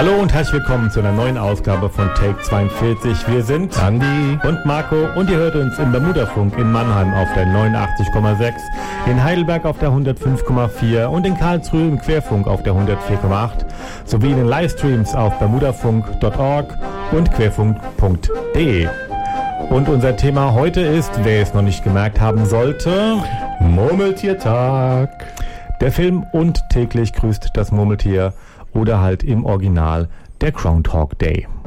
Hallo und herzlich willkommen zu einer neuen Ausgabe von Take 42. Wir sind Andi und Marco und ihr hört uns im Bermudafunk in Mannheim auf der 89,6, in Heidelberg auf der 105,4 und in Karlsruhe im Querfunk auf der 104,8 sowie in den Livestreams auf bermudafunk.org und querfunk.de. Und unser Thema heute ist, wer es noch nicht gemerkt haben sollte, Murmeltiertag. Der Film und täglich grüßt das Murmeltier oder halt im Original der Groundhog Day.